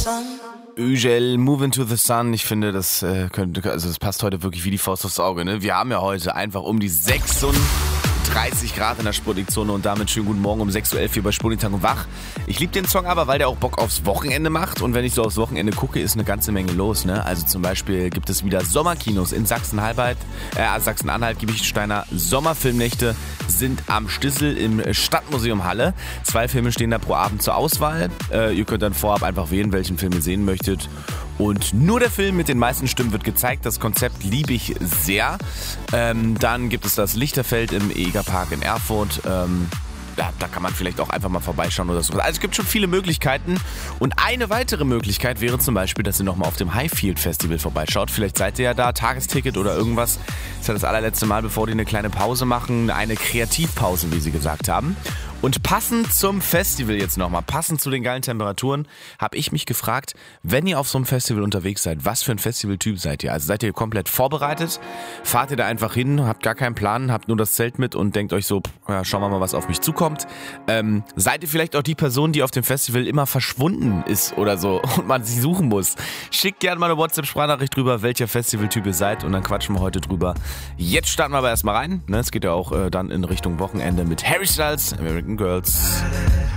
Ügel, Move into the Sun. Ich finde, das das passt heute wirklich wie die Faust aufs Auge. Ne? Wir haben ja heute einfach um die 36 Grad in der Sputnikzone und damit schönen guten Morgen um 6.11 Uhr hier bei Sputnik Tag und Wach. Ich liebe den Song aber, weil der auch Bock aufs Wochenende macht. Und wenn ich so aufs Wochenende gucke, ist eine ganze Menge los. Ne? Also zum Beispiel gibt es wieder Sommerkinos in Sachsen-Anhalt. Giebichensteiner Sommerfilmnächte sind am Stissel im Stadtmuseum Halle. 2 Filme stehen da pro Abend zur Auswahl. Ihr könnt dann vorab einfach wählen, welchen Film ihr sehen möchtet. Und nur der Film mit den meisten Stimmen wird gezeigt. Das Konzept liebe ich sehr. Dann gibt es das Lichterfeld im Egerpark in Erfurt. Da kann man vielleicht auch einfach mal vorbeischauen oder so. Also es gibt schon viele Möglichkeiten. Und eine weitere Möglichkeit wäre zum Beispiel, dass ihr nochmal auf dem Highfield Festival vorbeischaut. Vielleicht seid ihr ja da, Tagesticket oder irgendwas. Das ist ja das allerletzte Mal, bevor die eine kleine Pause machen. Eine Kreativpause, wie sie gesagt haben. Und passend zum Festival jetzt nochmal, passend zu den geilen Temperaturen, habe ich mich gefragt, wenn ihr auf so einem Festival unterwegs seid, was für ein Festivaltyp seid ihr? Also seid ihr komplett vorbereitet? Fahrt ihr da einfach hin, habt gar keinen Plan, habt nur das Zelt mit und denkt euch so, ja, schauen wir mal, was auf mich zukommt. Seid ihr vielleicht auch die Person, die auf dem Festival immer verschwunden ist oder so und man sie suchen muss? Schickt gerne mal eine WhatsApp-Sprachnachricht drüber, welcher Festivaltyp ihr seid und dann quatschen wir heute drüber. Jetzt starten wir aber erstmal rein. Es geht ja auch dann in Richtung Wochenende mit Harry Styles, American Girls.